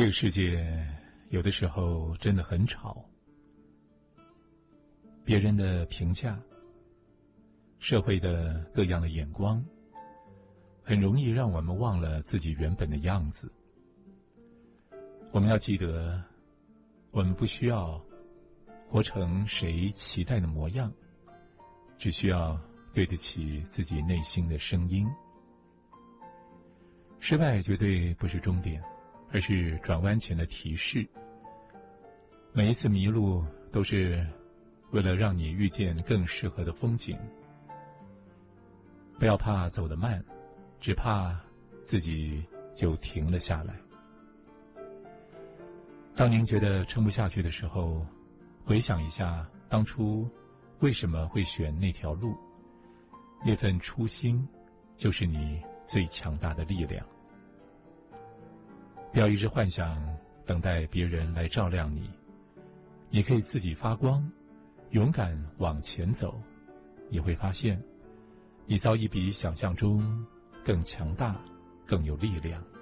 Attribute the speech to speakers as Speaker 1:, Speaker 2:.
Speaker 1: 这个世界有的时候真的很吵，别人的评价，社会的各样的眼光，很容易让我们忘了自己原本的样子。我们要记得，我们不需要活成谁期待的模样，只需要对得起自己内心的声音。失败绝对不是终点，而是转弯前的提示。每一次迷路都是为了让你遇见更适合的风景。不要怕走得慢，只怕自己就停了下来。当您觉得撑不下去的时候，回想一下当初为什么会选那条路，那份初心就是你最强大的力量。不要一直幻想等待别人来照亮你，你可以自己发光，勇敢往前走，你会发现你早已比想象中更强大，更有力量。